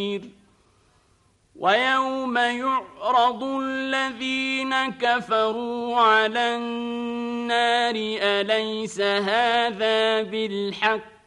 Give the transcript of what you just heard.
ويوم يعرض الذين كفروا على النار أليس هذا بالحق